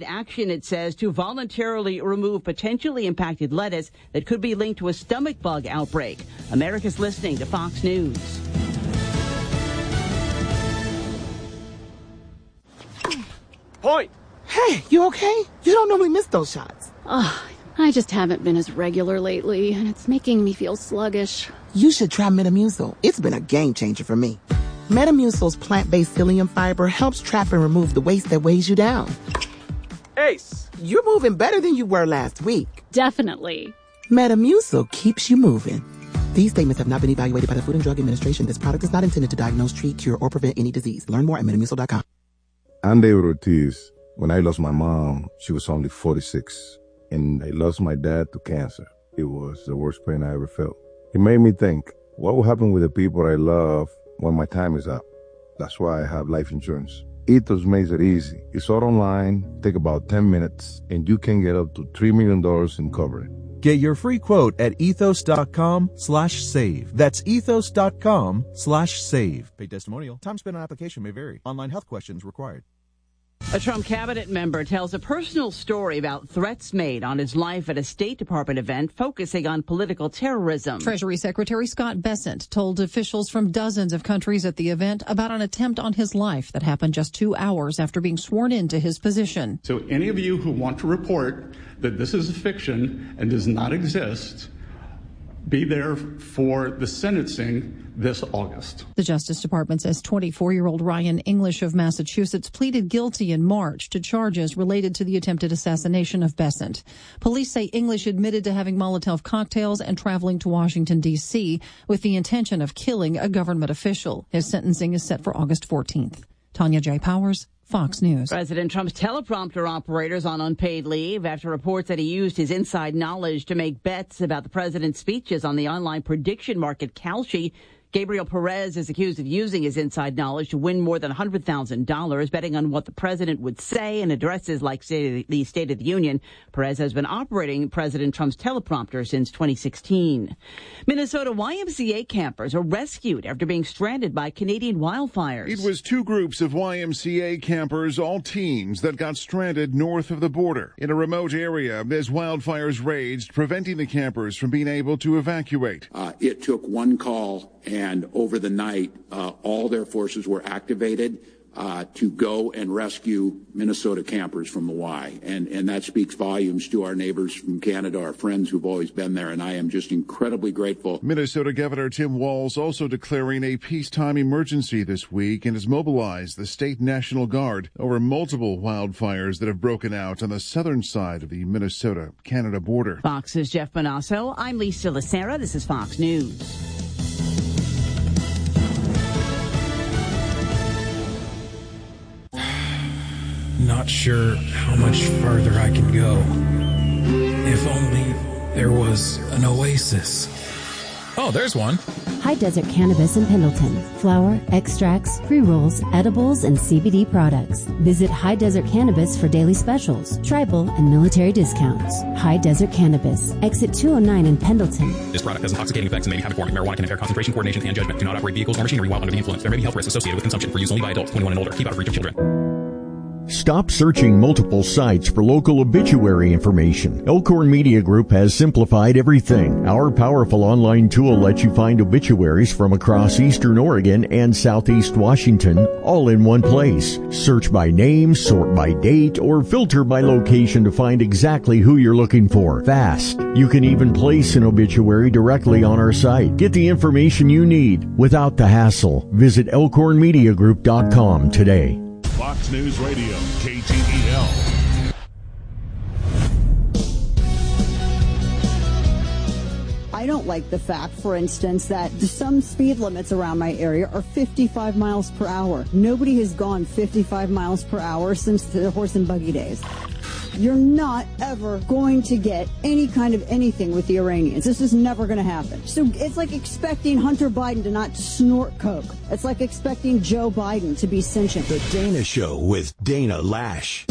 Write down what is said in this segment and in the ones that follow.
action, it says, to voluntarily remove potentially impacted lettuce that could be linked to a stomach bug outbreak. America's listening to Fox News. Point! Hey, you okay? You don't normally miss those shots. I just haven't been as regular lately, and it's making me feel sluggish. You should try Metamucil. It's been a game changer for me. Metamucil's plant-based psyllium fiber helps trap and remove the waste that weighs you down. Ace! You're moving better than you were last week. Definitely. Metamucil keeps you moving. These statements have not been evaluated by the Food and Drug Administration. This product is not intended to diagnose, treat, cure, or prevent any disease. Learn more at metamucil.com. I'm David Ortiz. When I lost my mom, she was only 46. And I lost my dad to cancer. It was the worst pain I ever felt. It made me think, what will happen with the people I love when my time is up? That's why I have life insurance. Ethos makes it easy. It's all online, take about 10 minutes, and you can get up to $3 million in coverage. Get your free quote at ethos.com/save. That's ethos.com/save. Paid testimonial. Time spent on application may vary. Online health questions required. A Trump cabinet member tells a personal story about threats made on his life at a State Department event focusing on political terrorism. Treasury Secretary Scott Bessent told officials from dozens of countries at the event about an attempt on his life that happened just 2 hours after being sworn into his position. So any of you who want to report that this is a fiction and does not exist, be there for the sentencing this August. The Justice Department says 24-year-old Ryan English of Massachusetts pleaded guilty in March to charges related to the attempted assassination of Bessent. Police say English admitted to having Molotov cocktails and traveling to Washington, D.C. with the intention of killing a government official. His sentencing is set for August 14th. Tanya J. Powers, Fox News. President Trump's teleprompter operator's on unpaid leave after reports that he used his inside knowledge to make bets about the president's speeches on the online prediction market Kalshi. Gabriel Perez is accused of using his inside knowledge to win more than $100,000, betting on what the president would say in addresses like the State of the Union. Perez has been operating President Trump's teleprompter since 2016. Minnesota YMCA campers are rescued after being stranded by Canadian wildfires. It was two groups of YMCA campers, all teens, that got stranded north of the border in a remote area as wildfires raged, preventing the campers from being able to evacuate. It took one call, and over the night, all their forces were activated to go and rescue Minnesota campers from the Y. And that speaks volumes to our neighbors from Canada, our friends who've always been there, and I am just incredibly grateful. Minnesota Governor Tim Walz also declaring a peacetime emergency this week and has mobilized the State National Guard over multiple wildfires that have broken out on the southern side of the Minnesota-Canada border. Fox's Jeff Bonasso. I'm Lisa Lacera. This is Fox News. Not sure how much further I can go. If only there was an oasis. Oh, there's one. High Desert Cannabis in Pendleton. Flower, extracts, pre-rolls, edibles, and CBD products. Visit High Desert Cannabis for daily specials, tribal, and military discounts. High Desert Cannabis. Exit 209 in Pendleton. This product has intoxicating effects and may be habit-forming. Marijuana can impair concentration, coordination, and judgment. Do not operate vehicles or machinery while under the influence. There may be health risks associated with consumption. For use only by adults 21 and older. Keep out of reach of children. Stop searching multiple sites for local obituary information. Elkhorn Media Group has simplified everything. Our powerful online tool lets you find obituaries from across eastern Oregon and southeast Washington, all in one place. Search by name, sort by date, or filter by location to find exactly who you're looking for. Fast. You can even place an obituary directly on our site. Get the information you need without the hassle. Visit elkhornmediagroup.com today. Fox News Radio, KTEL. I don't like the fact, for instance, that some speed limits around my area are 55 miles per hour. Nobody has gone 55 miles per hour since the horse and buggy days. You're not ever going to get any kind of anything with the Iranians. This is never going to happen. So it's like expecting Hunter Biden to not snort coke. It's like expecting Joe Biden to be sentient. The Dana Show with Dana Lash.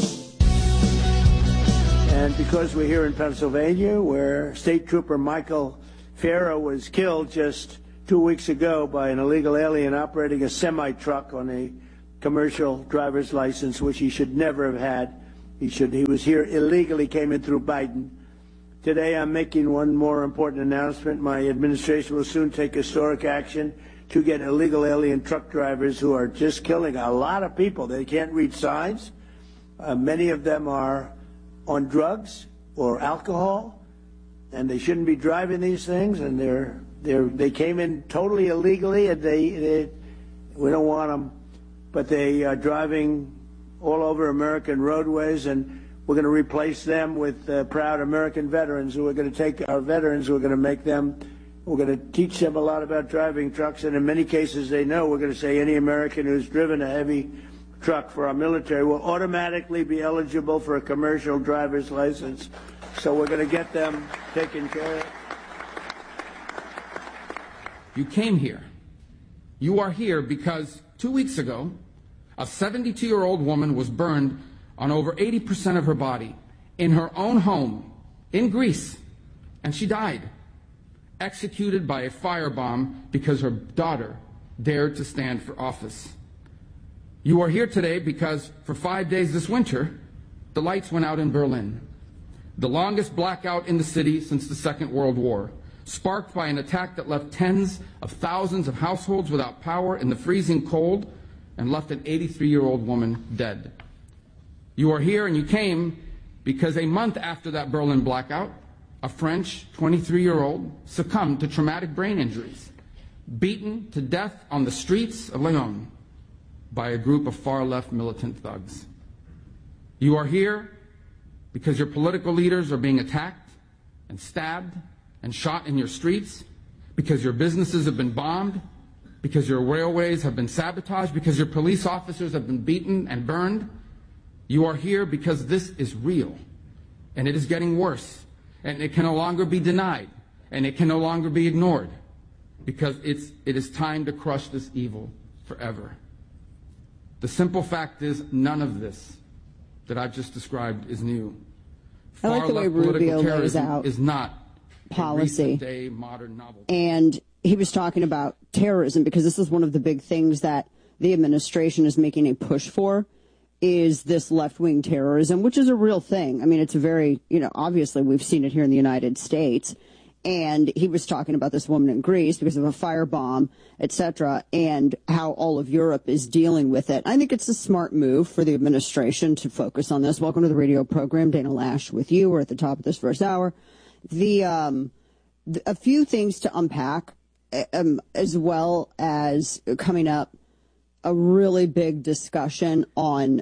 And because we're here in Pennsylvania, where State Trooper Michael Farrow was killed just 2 weeks ago by an illegal alien operating a semi-truck on a commercial driver's license, which he should never have had, He was here illegally, came in through Biden. Today I'm making one more important announcement. My administration will soon take historic action to get illegal alien truck drivers who are just killing a lot of people. They can't read signs. Many of them are on drugs or alcohol, and they shouldn't be driving these things, and they came in totally illegally, and we don't want them, but they are driving all over American roadways, and we're going to replace them with proud American veterans who are going to take our veterans, who are going to make them, we're going to teach them a lot about driving trucks, and in many cases they know. We're going to say any American who's driven a heavy truck for our military will automatically be eligible for a commercial driver's license. So we're going to get them taken care of. You came here. You are here because 2 weeks ago, a 72-year-old woman was burned on over 80% of her body in her own home in Greece, and she died, executed by a firebomb because her daughter dared to stand for office. You are here today because for 5 days this winter, the lights went out in Berlin, the longest blackout in the city since the Second World War, sparked by an attack that left tens of thousands of households without power in the freezing cold and left an 83-year-old woman dead. You are here and you came because a month after that Berlin blackout, a French 23-year-old succumbed to traumatic brain injuries, beaten to death on the streets of Lyon by a group of far-left militant thugs. You are here because your political leaders are being attacked and stabbed and shot in your streets, because your businesses have been bombed, because your railways have been sabotaged, because your police officers have been beaten and burned. You are here because this is real, and it is getting worse, and it can no longer be denied, and it can no longer be ignored, because it is time to crush this evil forever. The simple fact is, none of this that I've just described is new. I like the way Rubio lays out is not policy. Modern novelty. And he was talking about terrorism, because this is one of the big things that the administration is making a push for, is this left-wing terrorism, which is a real thing. I mean, it's a very, obviously we've seen it here in the United States. And he was talking about this woman in Greece because of a firebomb, et cetera, and how all of Europe is dealing with it. I think it's a smart move for the administration to focus on this. Welcome to the radio program. Dana Lash with you. We're at the top of this first hour. A few things to unpack, as well as coming up, a really big discussion on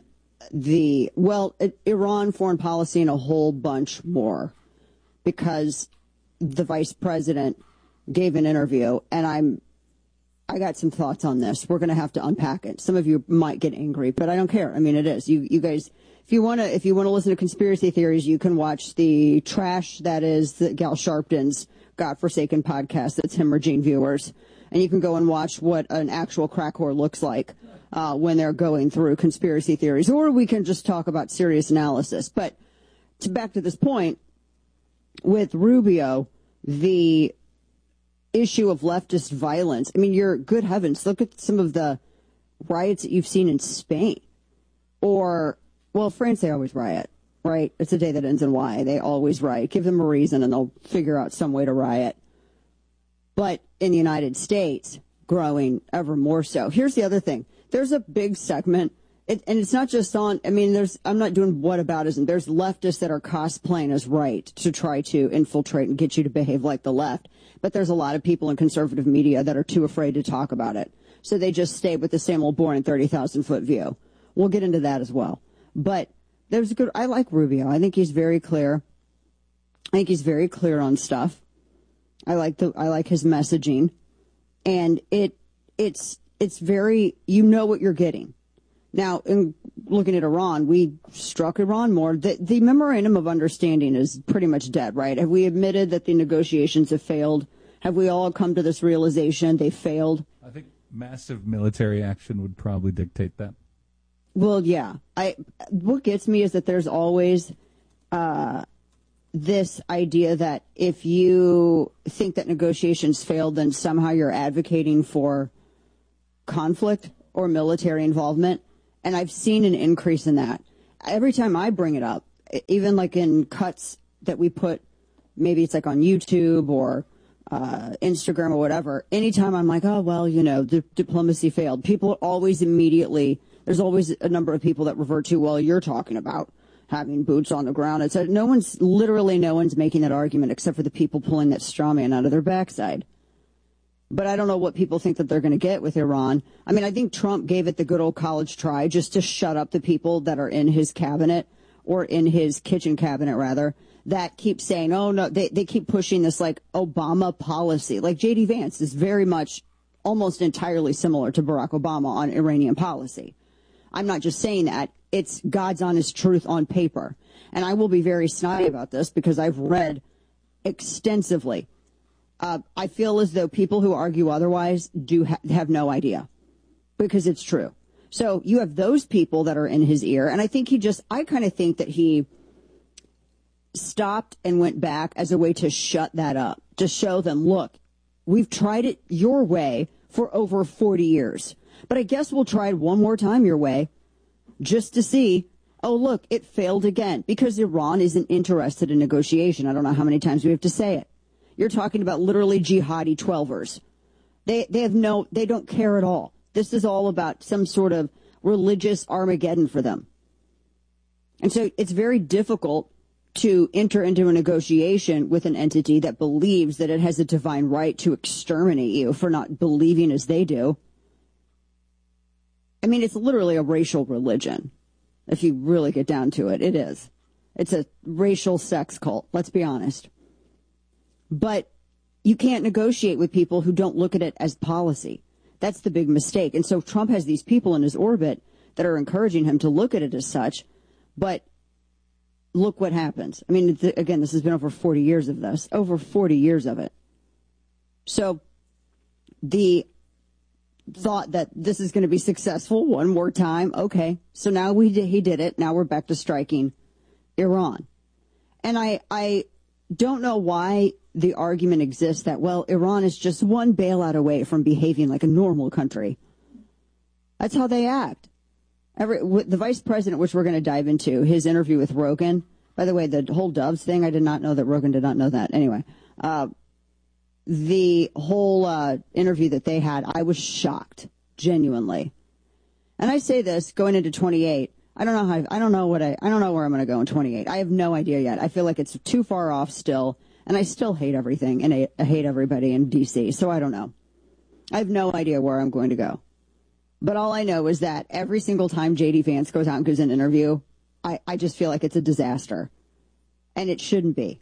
Iran foreign policy and a whole bunch more, because the vice president gave an interview, and I got some thoughts on this. We're going to have to unpack it. Some of you might get angry, but I don't care. I mean, it is. You guys, if you want to listen to conspiracy theories, you can watch the trash that is Gal Sharpton's godforsaken podcast. That's hemorrhaging viewers. And you can go and watch what an actual crack whore looks like when they're going through conspiracy theories. Or we can just talk about serious analysis. But back to this point, with Rubio, the issue of leftist violence. I mean, good heavens, look at some of the riots that you've seen in Spain. Or, France, they always riot, right? It's a day that ends in Y. They always riot. Give them a reason and they'll figure out some way to riot. But in the United States, growing ever more so. Here's the other thing. There's a big segment, and it's not just on, I'm not doing whataboutism. There's leftists that are cosplaying as right to try to infiltrate and get you to behave like the left. But there's a lot of people in conservative media that are too afraid to talk about it. So they just stay with the same old boring 30,000-foot view. We'll get into that as well. But I like Rubio. I think he's very clear. I think he's very clear on stuff. I like his messaging. And it's very, what you're getting. Now, in looking at Iran, we struck Iran more. The memorandum of understanding is pretty much dead, right? Have we admitted that the negotiations have failed? Have we all come to this realization they failed? I think massive military action would probably dictate that. Well, yeah. What gets me is that there's always this idea that if you think that negotiations failed, then somehow you're advocating for conflict or military involvement. And I've seen an increase in that. every time I bring it up, even like in cuts that we put, maybe it's like on YouTube or Instagram or whatever, anytime I'm like, oh, well, diplomacy failed, people always immediately, there's always a number of people that revert to, well, you're talking about having boots on the ground. It's no one's making that argument except for the people pulling that straw man out of their backside. But I don't know what people think that they're going to get with Iran. I mean, I think Trump gave it the good old college try just to shut up the people that are in his cabinet, or in his kitchen cabinet, rather, that keep saying, oh, no, they keep pushing this, like, Obama policy. Like, J.D. Vance is very much almost entirely similar to Barack Obama on Iranian policy. I'm not just saying that. It's God's honest truth on paper. And I will be very snotty about this because I've read extensively. I feel as though people who argue otherwise do have no idea, because it's true. So you have those people that are in his ear, and I think I kind of think that he stopped and went back as a way to shut that up, to show them, look, we've tried it your way for over 40 years, but I guess we'll try it one more time your way just to see, oh, look, it failed again, because Iran isn't interested in negotiation. I don't know how many times we have to say it. You're talking about literally jihadi 12ers. They don't care at all. This is all about some sort of religious Armageddon for them. And so it's very difficult to enter into a negotiation with an entity that believes that it has a divine right to exterminate you for not believing as they do. I mean, it's literally a racial religion. If you really get down to it, it is. It's a racial sex cult, let's be honest. But you can't negotiate with people who don't look at it as policy. That's the big mistake. And so Trump has these people in his orbit that are encouraging him to look at it as such. But look what happens. I mean, again, this has been over 40 years of this, over 40 years of it. So the thought that this is going to be successful one more time. Okay, so now he did it. Now we're back to striking Iran. And I don't know why the argument exists that, well, Iran is just one bailout away from behaving like a normal country. That's how they act. The vice president, which we're going to dive into, his interview with Rogan. By the way, the whole Doves thing, I did not know that. Rogan did not know that. Anyway, the whole interview that they had, I was shocked, genuinely. And I say this going into 28. I don't know where I'm going to go in 28. I have no idea yet. I feel like it's too far off still, and I still hate everything, and I hate everybody in D.C., so I don't know. I have no idea where I'm going to go. But all I know is that every single time J.D. Vance goes out and gives an interview, I just feel like it's a disaster. And it shouldn't be.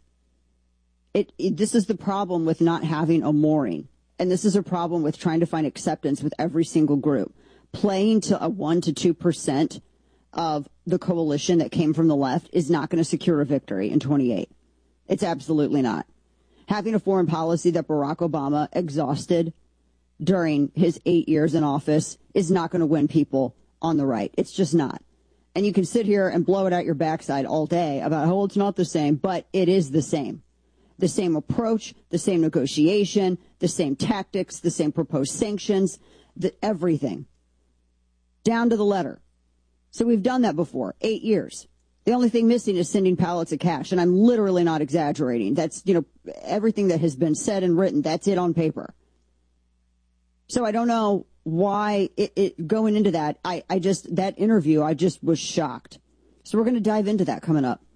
This is the problem with not having a mooring. And this is a problem with trying to find acceptance with every single group. Playing to a 1% to 2% of the coalition that came from the left is not going to secure a victory in 28. It's absolutely not. Having a foreign policy that Barack Obama exhausted during his 8 years in office is not going to win people on the right. It's just not. And you can sit here and blow it out your backside all day about, oh, it's not the same, but it is the same. The same approach, the same negotiation, the same tactics, the same proposed sanctions, everything. Down to the letter. So we've done that before, 8 years. The only thing missing is sending pallets of cash, and I'm literally not exaggerating. That's, everything that has been said and written, that's it on paper. So I don't know why going into that, that interview, I just was shocked. So we're going to dive into that coming up.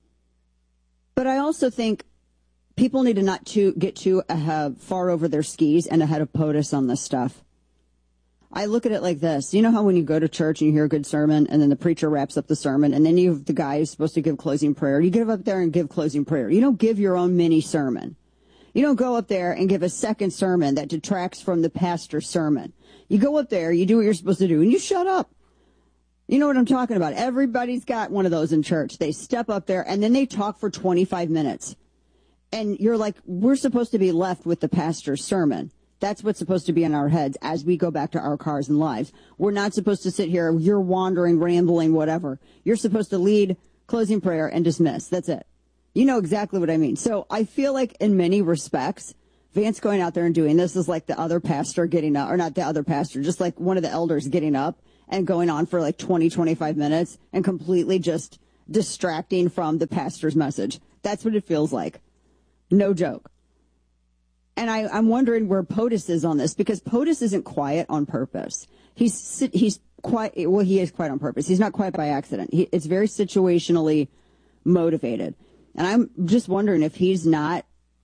But I also think people need to not get too far over their skis and ahead of POTUS on this stuff. I look at it like this. You know how when you go to church and you hear a good sermon and then the preacher wraps up the sermon and then you have the guy who's supposed to give closing prayer. You get up there and give closing prayer. You don't give your own mini sermon. You don't go up there and give a second sermon that detracts from the pastor's sermon. You go up there, you do what you're supposed to do, and you shut up. You know what I'm talking about. Everybody's got one of those in church. They step up there, and then they talk for 25 minutes. And you're like, we're supposed to be left with the pastor's sermon. That's what's supposed to be in our heads as we go back to our cars and lives. We're not supposed to sit here, you're wandering, rambling, whatever. You're supposed to lead, closing prayer, and dismiss. That's it. You know exactly what I mean. So I feel like in many respects, Vance going out there and doing this is like the other pastor getting up, or not the other pastor, just like one of the elders getting up and going on for like 20, 25 minutes and completely just distracting from the pastor's message. That's what it feels like. No joke. And I'm wondering where POTUS is on this, because POTUS isn't quiet on purpose. He's quiet. Well, he is quiet on purpose. He's not quiet by accident. It's very situationally motivated. And I'm just wondering if he's not,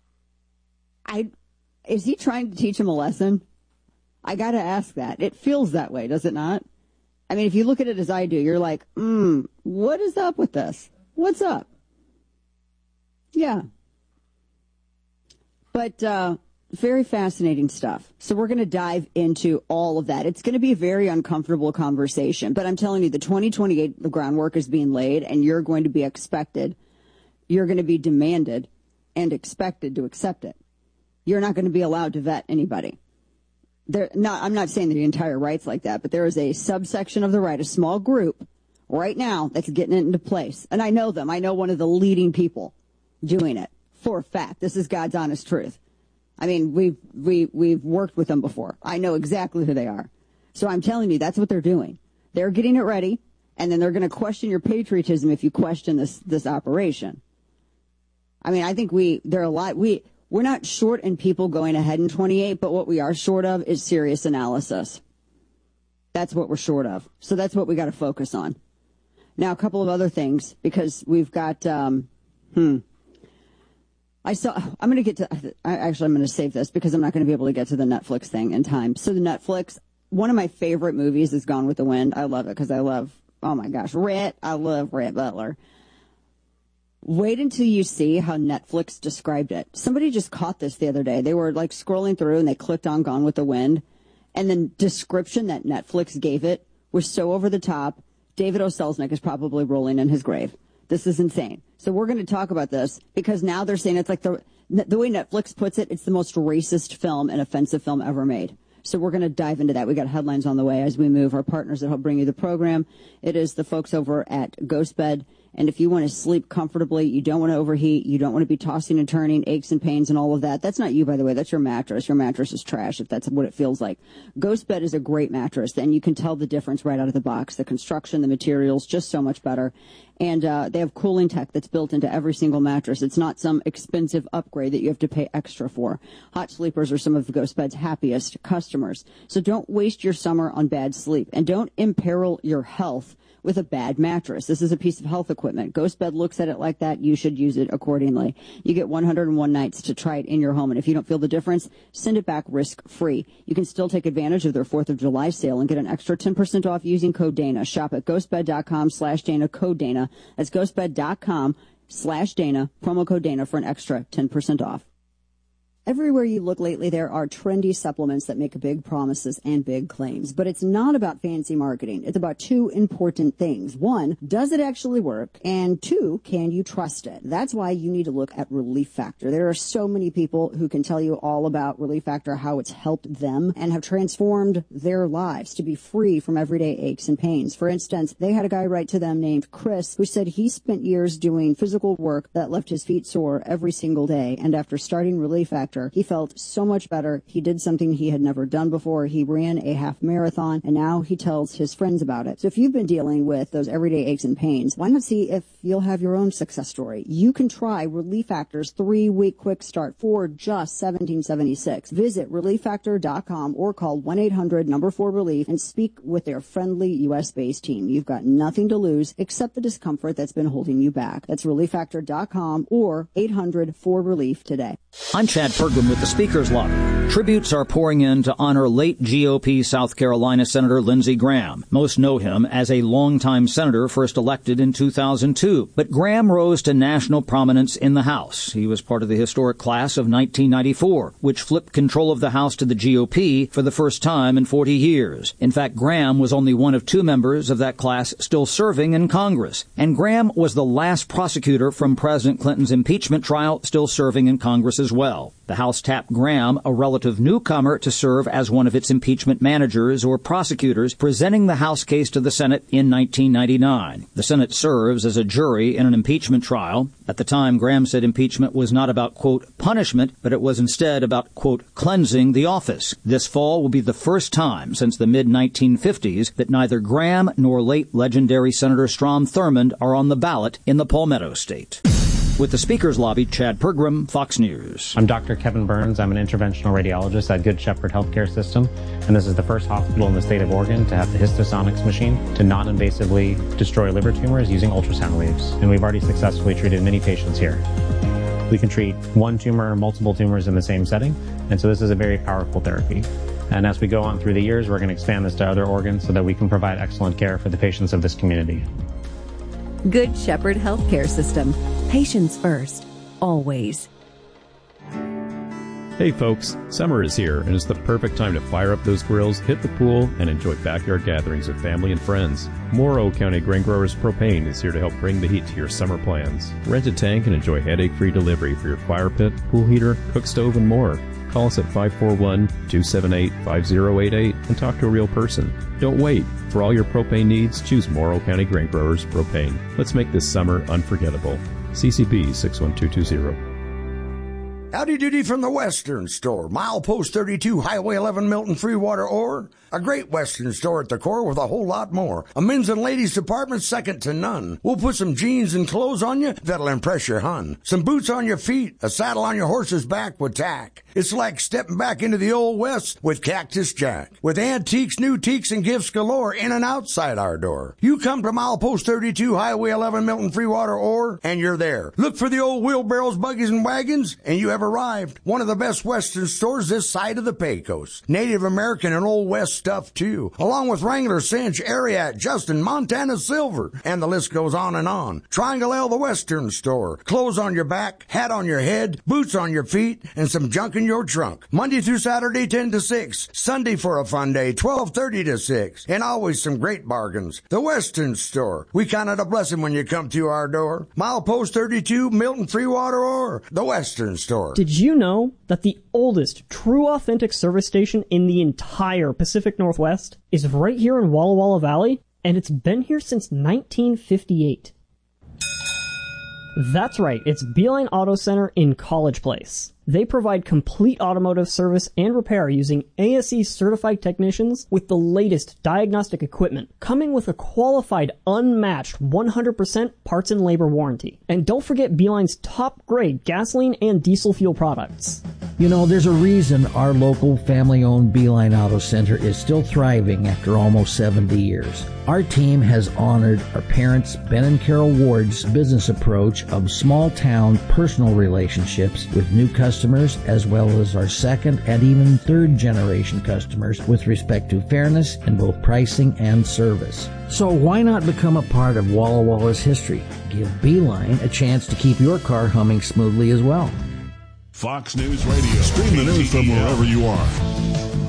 is he trying to teach him a lesson? I got to ask that. It feels that way, does it not? I mean, if you look at it as I do, you're like, what is up with this? What's up? Yeah. But very fascinating stuff. So we're going to dive into all of that. It's going to be a very uncomfortable conversation. But I'm telling you, the 2028, the groundwork is being laid, and you're going to be expected. You're going to be demanded and expected to accept it. You're not going to be allowed to vet anybody. I'm not saying the entire right's like that, but there is a subsection of the right, a small group right now that's getting it into place. And I know them. I know one of the leading people doing it for a fact. This is God's honest truth. I mean, we've worked with them before. I know exactly who they are. So I'm telling you, that's what they're doing. They're getting it ready, and then they're going to question your patriotism if you question this operation. I mean, I think we're not short in people going ahead in 28, but what we are short of is serious analysis. That's what we're short of. So that's what we got to focus on. Now, a couple of other things, because we've got, I'm going to save this because I'm not going to be able to get to the Netflix thing in time. So the Netflix, one of my favorite movies is Gone with the Wind. I love it because I love Rhett Butler. Wait until you see how Netflix described it. Somebody just caught this the other day. They were like scrolling through and they clicked on Gone with the Wind. And the description that Netflix gave it was so over the top. David O. Selznick is probably rolling in his grave. This is insane. So we're going to talk about this because now they're saying it's like the way Netflix puts it, it's the most racist film and offensive film ever made. So we're going to dive into that. We got headlines on the way as we move. Our partners that help bring you the program. It is the folks over at Ghostbed. And if you want to sleep comfortably, you don't want to overheat, you don't want to be tossing and turning, aches and pains and all of that. That's not you, by the way. That's your mattress. Your mattress is trash if that's what it feels like. Ghostbed is a great mattress, and you can tell the difference right out of the box. The construction, the materials, just so much better. And they have cooling tech that's built into every single mattress. It's not some expensive upgrade that you have to pay extra for. Hot sleepers are some of Ghostbed's happiest customers. So don't waste your summer on bad sleep, and don't imperil your health with a bad mattress. This is a piece of health equipment. Ghostbed looks at it like that. You should use it accordingly. You get 101 nights to try it in your home, and if you don't feel the difference, send it back risk-free. You can still take advantage of their 4th of July sale and get an extra 10% off using code Dana. Shop at ghostbed.com/Dana, code Dana. That's ghostbed.com/Dana, promo code Dana for an extra 10% off. Everywhere you look lately, there are trendy supplements that make big promises and big claims. But it's not about fancy marketing. It's about two important things. One, does it actually work? And two, can you trust it? That's why you need to look at Relief Factor. There are so many people who can tell you all about Relief Factor, how it's helped them and have transformed their lives to be free from everyday aches and pains. For instance, they had a guy write to them named Chris who said he spent years doing physical work that left his feet sore every single day. And after starting Relief Factor, he felt so much better. He did something he had never done before. He ran a half marathon, and now he tells his friends about it. So if you've been dealing with those everyday aches and pains, why not see if you'll have your own success story? You can try Relief Factor's 3-week quick start for just $17.76. Visit ReliefFactor.com or call 1-800-4RELIEF and speak with their friendly U.S.-based team. You've got nothing to lose except the discomfort that's been holding you back. That's ReliefFactor.com or 800-4RELIEF today. I'm Chad Pergrin with the Speaker's Lobby. Tributes are pouring in to honor late GOP South Carolina Senator Lindsey Graham. Most know him as a longtime senator first elected in 2002. But Graham rose to national prominence in the House. He was part of the historic class of 1994, which flipped control of the House to the GOP for the first time in 40 years. In fact, Graham was only one of 2 members of that class still serving in Congress. And Graham was the last prosecutor from President Clinton's impeachment trial still serving in Congress as as well. The House tapped Graham, a relative newcomer, to serve as one of its impeachment managers or prosecutors, presenting the House case to the Senate in 1999. The Senate serves as a jury in an impeachment trial. At the time, Graham said impeachment was not about, quote, punishment, but it was instead about, quote, cleansing the office. This fall will be the first time since the mid-1950s that neither Graham nor late legendary Senator Strom Thurmond are on the ballot in the Palmetto State. With the Speaker's Lobby, Chad Pergram, Fox News. I'm Dr. Kevin Burns. I'm an interventional radiologist at Good Shepherd Healthcare System, and this is the first hospital in the state of Oregon to have the Histosonics machine to non-invasively destroy liver tumors using ultrasound waves. And we've already successfully treated many patients here. We can treat one tumor or multiple tumors in the same setting, and so this is a very powerful therapy. And as we go on through the years, we're going to expand this to other organs so that we can provide excellent care for the patients of this community. Good Shepherd Healthcare System. Patients first. Always. Hey folks, summer is here and it's the perfect time to fire up those grills, hit the pool, and enjoy backyard gatherings with family and friends. Morrow County Grain Growers Propane is here to help bring the heat to your summer plans. Rent a tank and enjoy headache-free delivery for your fire pit, pool heater, cook stove, and more. Call us at 541-278-5088 and talk to a real person. Don't wait. For all your propane needs, choose Morrow County Grain Growers Propane. Let's make this summer unforgettable. CCB 61220. Howdy doody from the Western Store. Milepost 32, Highway 11, Milton, Freewater, Ore. A great Western store at the core with a whole lot more. A men's and ladies department second to none. We'll put some jeans and clothes on you that'll impress your hun. Some boots on your feet, a saddle on your horse's back with tack. It's like stepping back into the Old West with Cactus Jack. With antiques, new teaks, and gifts galore in and outside our door. You come to Milepost 32, Highway 11, Milton, Freewater, Ore, and you're there. Look for the old wheelbarrows, buggies, and wagons, and you have arrived. One of the best Western stores this side of the Pecos. Native American and Old West stuff, too. Along with Wrangler, Cinch, Ariat, Justin, Montana Silver, and the list goes on and on. Triangle L, the Western Store. Clothes on your back, hat on your head, boots on your feet, and some junk in your trunk. Monday through Saturday, 10 to 6. Sunday for a fun day, 12:30 to 6. And always some great bargains. The Western Store. We count it a blessing when you come to our door. Milepost 32, Milton, Freewater, or the Western Store. Did you know that the oldest true authentic service station in the entire Pacific Northwest is right here in Walla Walla Valley? And it's been here since 1958. That's right, it's Beeline Auto Center in College Place. They provide complete automotive service and repair using ASE certified technicians with the latest diagnostic equipment, coming with a qualified, unmatched 100% parts and labor warranty. And don't forget Beeline's top grade gasoline and diesel fuel products. You know, there's a reason our local family-owned Beeline Auto Center is still thriving after almost 70 years. Our team has honored our parents, Ben and Carol Ward's business approach of small-town personal relationships with new customers, as well as our second and even third-generation customers with respect to fairness in both pricing and service. So why not become a part of Walla Walla's history? Give Beeline a chance to keep your car humming smoothly as well. Fox News Radio. Stream the news from wherever you are.